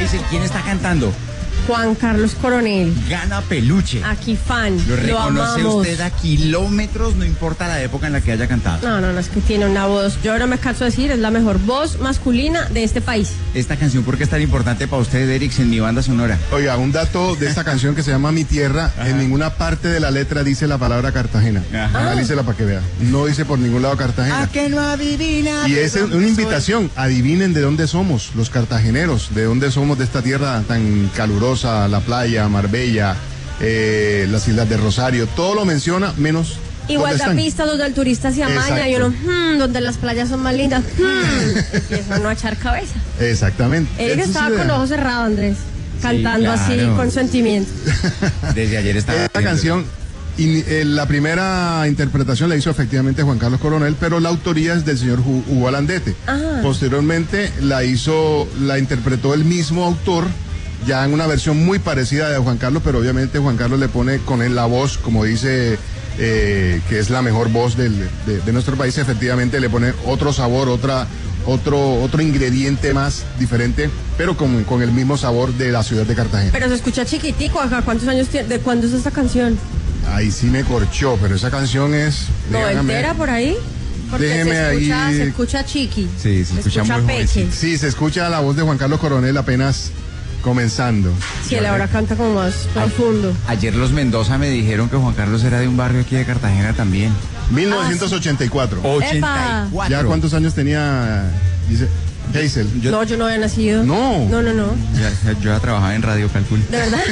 Geisel, ¿quién está cantando? Juan Carlos Coronel. Gana peluche. Aquí fan. Lo Lo reconoce amamos. usted a kilómetros, no importa la época en la que haya cantado. No, es que tiene una voz, yo no me canso de decir, es la mejor voz masculina de este país. Esta canción, ¿por qué es tan importante para usted, Erix, en mi banda sonora? Oiga, un dato de esta canción que se llama Mi Tierra, en ninguna parte de la letra dice la palabra Cartagena. Analícela para que vea. No dice por ningún lado Cartagena. que no adivina. Y es una invitación, adivinen de dónde somos, los cartageneros, de dónde somos de esta tierra tan calurosa, la playa, Marbella, las islas de Rosario, todo lo menciona menos. Igual da pistas donde el turista se amaña y uno, donde las playas son más lindas, empieza no a echar cabeza. Exactamente. Él estaba con los ojos cerrados, Andrés, cantando claro. así con sentimiento. Desde ayer estaba. Esta canción, la primera interpretación la hizo efectivamente Juan Carlos Coronel, pero la autoría es del señor Hugo Alandete. Posteriormente la interpretó el mismo autor, ya en una versión muy parecida de Juan Carlos, pero obviamente Juan Carlos le pone con él la voz, como dice, que es la mejor voz de nuestro país, efectivamente le pone otro sabor, otro ingrediente más diferente, pero con el mismo sabor de la ciudad de Cartagena. Pero se escucha chiquitico acá, ¿cuántos años tiene? ¿De cuándo es esta canción? Ahí sí me corchó, pero esa canción es... ¿Noventera por ahí? Porque se escucha chiqui. Sí, se escucha muy peche. Sí, se escucha la voz de Juan Carlos Coronel apenas comenzando. Sí, él ahora canta como más profundo. Ayer los Mendoza me dijeron que Juan Carlos era de un barrio aquí de Cartagena también. 1984. 84. ¿Ya cuántos años tenía, dice Geisel? No, yo no había nacido. No. No. Yo ya trabajaba en Radio Calcul. ¿De verdad?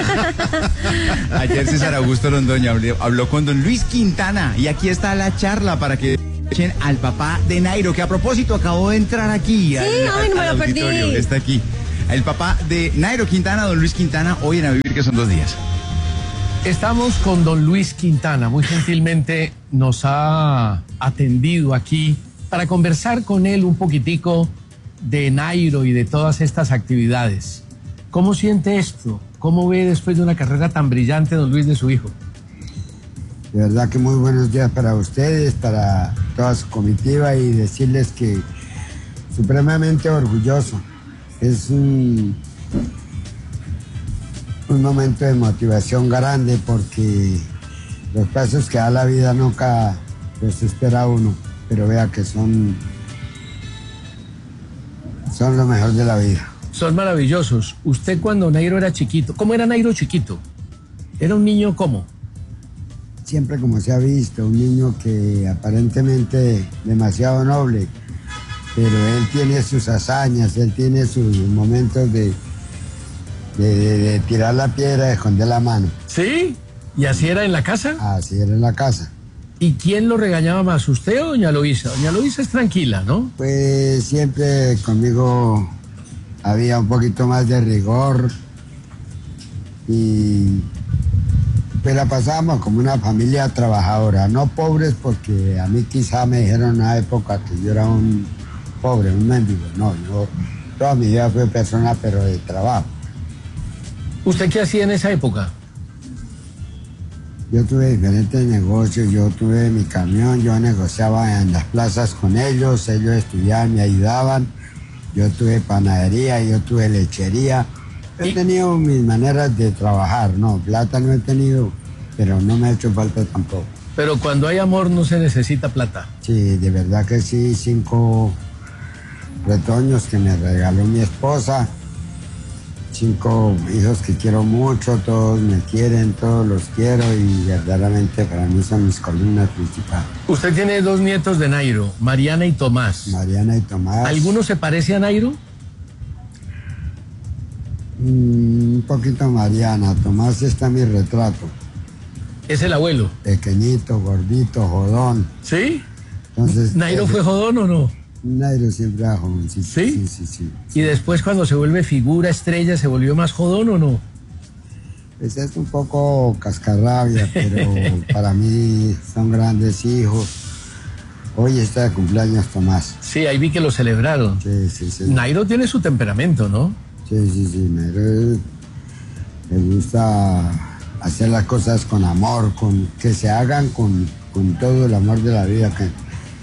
Ayer César Augusto Londoño habló con don Luis Quintana y aquí está la charla para que echen al papá de Nairo, que a propósito acabó de entrar aquí. No me lo perdí. Está aquí. El papá de Nairo Quintana, don Luis Quintana, hoy en A Vivir, que son 2 días. Estamos con don Luis Quintana, muy gentilmente nos ha atendido aquí para conversar con él un poquitico de Nairo y de todas estas actividades. ¿Cómo siente esto? ¿Cómo ve después de una carrera tan brillante, don Luis, de su hijo? De verdad que muy buenos días para ustedes, para toda su comitiva, y decirles que supremamente orgulloso. Es un momento de motivación grande, porque los pasos que da la vida nunca los espera uno, pero vea que son lo mejor de la vida. Son maravillosos. Usted cuando Nairo era chiquito, ¿cómo era Nairo chiquito? ¿Era un niño cómo? Siempre como se ha visto, un niño que aparentemente demasiado noble, pero él tiene sus hazañas, él tiene sus momentos de tirar la piedra, de esconder la mano. ¿Sí? ¿Y así era en la casa? Así era en la casa. ¿Y quién lo regañaba más, usted o doña Luisa? Doña Luisa es tranquila, ¿no? Pues siempre conmigo había un poquito más de rigor y pues la pasábamos como una familia trabajadora, no pobres, porque a mí quizá me dijeron en una época que yo era un pobre, un mendigo. No, yo toda mi vida fui persona, pero de trabajo. ¿Usted qué hacía en esa época? Yo tuve diferentes negocios, yo tuve mi camión, yo negociaba en las plazas con ellos estudiaban, me ayudaban, yo tuve panadería, yo tuve lechería. He tenido mis maneras de trabajar, no, plata no he tenido, pero no me ha hecho falta tampoco. Pero cuando hay amor no se necesita plata. Sí, de verdad que sí, 5 retoños que me regaló mi esposa, 5 hijos que quiero mucho, todos me quieren, todos los quiero, y verdaderamente para mí son mis columnas principales. Usted tiene 2 nietos de Nairo, Mariana y Tomás. Mariana y Tomás. ¿Alguno se parece a Nairo? Un poquito Mariana, Tomás está mi retrato. Es el abuelo. Pequeñito, gordito, jodón. ¿Sí? Entonces, ¿Nairo fue jodón o no? Nairo siempre era jovencito. ¿Sí? Sí. ¿Y después cuando se vuelve figura, estrella, se volvió más jodón o no? Pues es un poco cascarrabia, pero para mí son grandes hijos. Hoy está de cumpleaños Tomás. Sí, ahí vi que lo celebraron. Sí. Nairo tiene su temperamento, ¿no? Sí, Nairo me gusta hacer las cosas con amor, que se hagan con todo el amor de la vida, que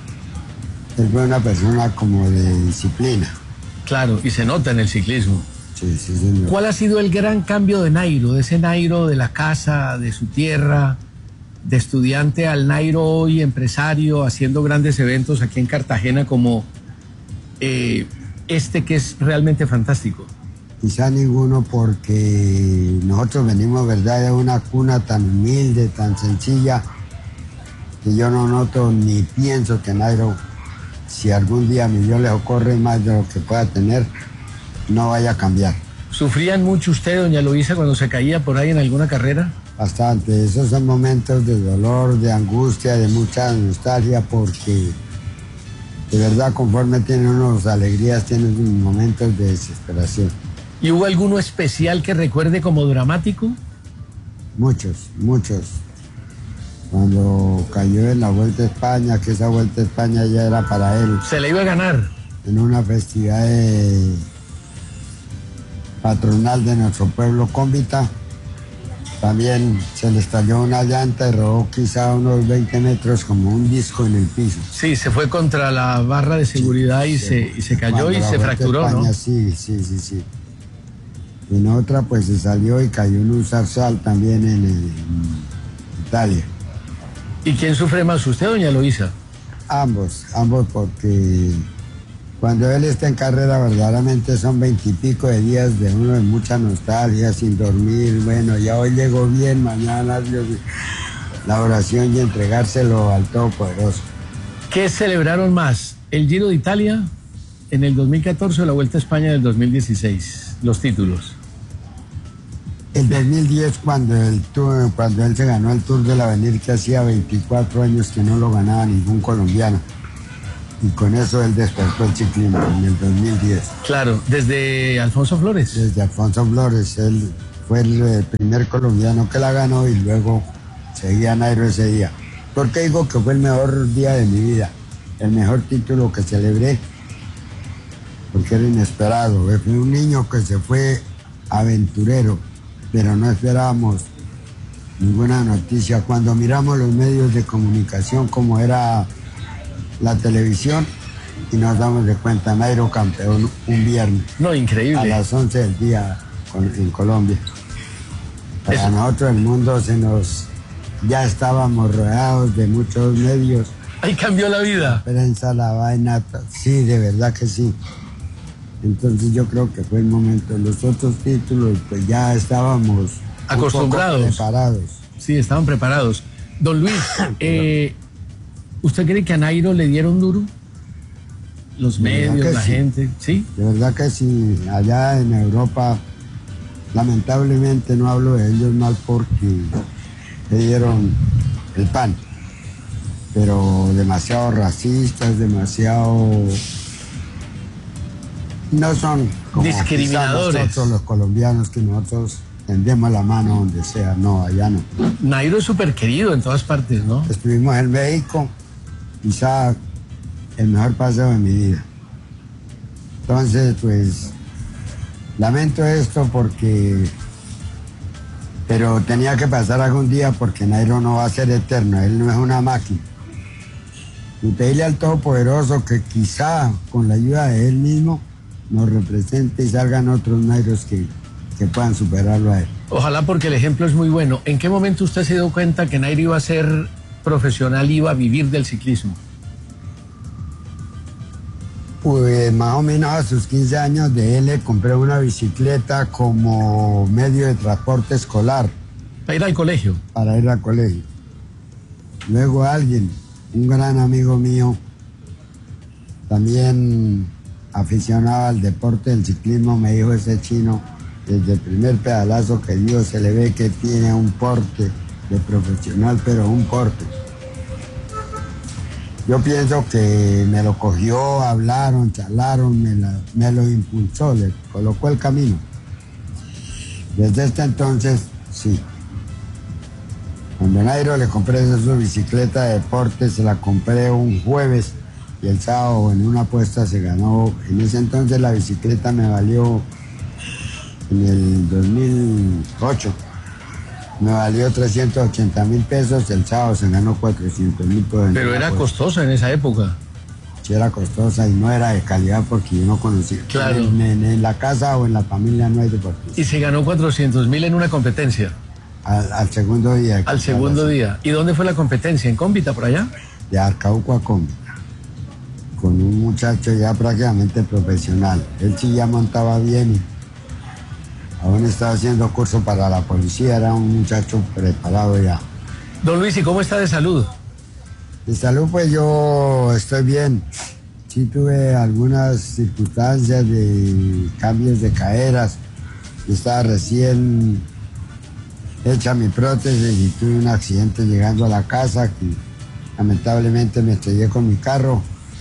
él fue una persona como de disciplina. Claro, y se nota en el ciclismo. Sí, sí, señor. ¿Cuál ha sido el gran cambio de Nairo, de ese Nairo de la casa, de su tierra, de estudiante al Nairo hoy empresario, haciendo grandes eventos aquí en Cartagena como que es realmente fantástico? Quizá ninguno, porque nosotros venimos, ¿verdad?, de una cuna tan humilde, tan sencilla, que yo no noto ni pienso que Nairo, si algún día a mi Dios le ocurre más de lo que pueda tener, no vaya a cambiar. ¿Sufrían mucho usted, doña Luisa, cuando se caía por ahí en alguna carrera? Bastante. Esos son momentos de dolor, de angustia, de mucha nostalgia, porque de verdad, conforme tienen unos alegrías, tienen momentos de desesperación. ¿Y hubo alguno especial que recuerde como dramático? Muchos, muchos. Cuando cayó en la Vuelta a España, que esa Vuelta a España ya era para él. Se le iba a ganar. En una festividad patronal de nuestro pueblo, Cómbita, también se le estalló una llanta y rodó quizá unos 20 metros como un disco en el piso. Sí, se fue contra la barra de seguridad y se cayó y se fracturó, España, ¿no? Sí. En otra pues se salió y cayó en un zarzal también en Italia. ¿Y quién sufre más, usted o doña Luisa? Ambos, porque cuando él está en carrera verdaderamente son 20 y pico de días de uno de mucha nostalgia, sin dormir. Bueno, ya hoy llegó bien, mañana Dios, la oración y entregárselo al Todopoderoso. ¿Qué celebraron más? ¿El Giro de Italia en el 2014 o la Vuelta a España del 2016? Los títulos. El 2010, cuando él se ganó el Tour del Avenir, que hacía 24 años que no lo ganaba ningún colombiano. Y con eso él despertó el ciclismo en el 2010. Claro, desde Alfonso Flores. Desde Alfonso Flores, él fue el primer colombiano que la ganó y luego seguía Nairo ese día. ¿Por qué digo que fue el mejor día de mi vida? El mejor título que celebré, porque era inesperado. Fue un niño que se fue aventurero, pero no esperábamos ninguna noticia. Cuando miramos los medios de comunicación, como era la televisión, y nos damos de cuenta, Nairo campeón un viernes. No, increíble. A las 11 del día en Colombia. Para nosotros el mundo ya estábamos rodeados de muchos medios. Ahí cambió la vida. Prensa, la vaina, sí, de verdad que sí. Entonces yo creo que fue el momento. Los otros títulos pues ya estábamos acostumbrados, preparados. Sí, estaban preparados. Don Luis, ¿usted cree que a Nairo le dieron duro? Los medios, la gente, ¿sí? De verdad que sí. Allá en Europa, lamentablemente no hablo de ellos mal porque le dieron el pan. Pero demasiado racistas, demasiado... No son como discriminadores. Nosotros los colombianos, que nosotros tendemos la mano donde sea. No, allá no. Nairo es súper querido en todas partes, ¿no? Estuvimos en México, quizá el mejor paseo de mi vida. Entonces, pues, lamento esto pero tenía que pasar algún día porque Nairo no va a ser eterno, él no es una máquina. Y pedirle al Todopoderoso que quizá con la ayuda de él mismo nos represente y salgan otros Nairos que puedan superarlo a él. Ojalá, porque el ejemplo es muy bueno. ¿En qué momento usted se dio cuenta que Nairo iba a ser profesional, iba a vivir del ciclismo? Pues más o menos a sus 15 años de él le compré una bicicleta como medio de transporte escolar. ¿Para ir al colegio? Para ir al colegio. Luego un gran amigo mío, también aficionado al deporte del ciclismo, me dijo: ese chino, desde el primer pedalazo que dio, se le ve que tiene un porte de profesional, pero un porte. Yo pienso que me lo cogió, hablaron, charlaron, me lo impulsó, le colocó el camino. Desde este entonces, sí. Cuando a Nairo le compré su bicicleta de deporte, se la compré un jueves y el sábado en una apuesta se ganó. En ese entonces la bicicleta me valió, en el 2008, me valió 380,000 pesos, el sábado se ganó 400,000 pesos. Pero era costosa en esa época. si era costosa y no era de calidad porque yo no conocía. Claro. En la casa o en la familia no hay deportistas. Y se ganó 400.000 en una competencia. Al segundo día. Al segundo día. ¿Y dónde fue la competencia? ¿En Cómbita, por allá? De Arcauco a Cómbita. Con un muchacho ya prácticamente profesional. Él sí ya montaba bien y aún estaba haciendo curso para la policía. Era un muchacho preparado ya. Don Luis, ¿y cómo está de salud? De salud, pues yo estoy bien. Sí tuve algunas circunstancias de cambios de caderas. Estaba recién hecha mi prótesis y tuve un accidente llegando a la casa que lamentablemente me estrellé con mi carro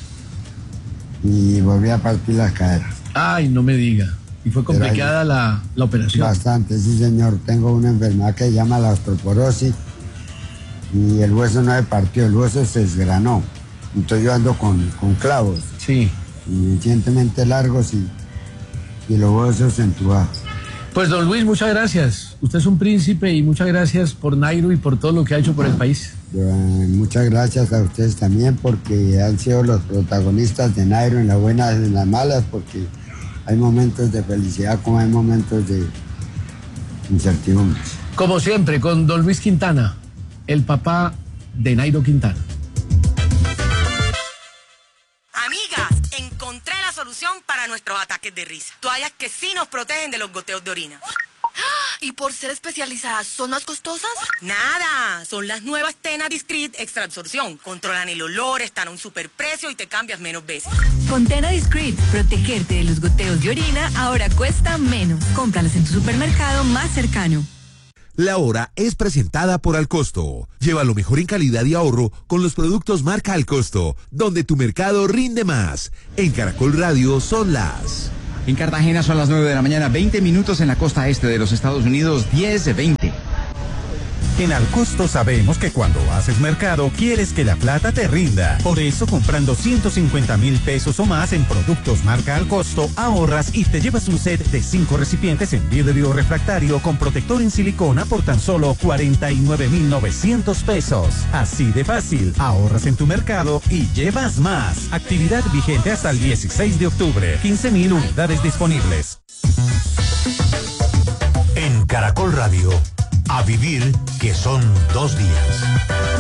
y volví a partir las caderas. Ay, no me diga. ¿Y fue complicada la operación? Bastante, sí señor. Tengo una enfermedad que se llama la osteoporosis y el hueso no se partió, el hueso se desgranó. Entonces yo ando con clavos. Sí. Suficientemente largos y los huesos entubados. Pues don Luis, muchas gracias. Usted es un príncipe y muchas gracias por Nairo y por todo lo que ha hecho por el país. Muchas gracias a ustedes también porque han sido los protagonistas de Nairo en las buenas y en las malas, porque hay momentos de felicidad como hay momentos de incertidumbre. Como siempre, con don Luis Quintana, el papá de Nairo Quintana. Amigas, encontré la solución para nuestros ataques de risa. Toallas que sí nos protegen de los goteos de orina. ¿Y por ser especializadas, son más costosas? Nada, son las nuevas Tena Discreet Extra Absorción. Controlan el olor, están a un superprecio y te cambias menos veces. Con Tena Discreet, protegerte de los goteos de orina ahora cuesta menos. Cómpralas en tu supermercado más cercano. La hora es presentada por Alcosto. Lleva lo mejor en calidad y ahorro con los productos marca Alcosto, donde tu mercado rinde más. En Caracol Radio son las... En Cartagena son las 9 de la mañana, 20 minutos en la costa este de los Estados Unidos, 10:20. En Alcosto sabemos que cuando haces mercado quieres que la plata te rinda. Por eso, comprando 150.000 pesos o más en productos marca Alcosto, ahorras y te llevas un set de 5 recipientes en vidrio refractario con protector en silicona por tan solo 49.900 pesos. Así de fácil, ahorras en tu mercado y llevas más. Actividad vigente hasta el 16 de octubre. 15.000 unidades disponibles. En Caracol Radio, a vivir que son 2 días.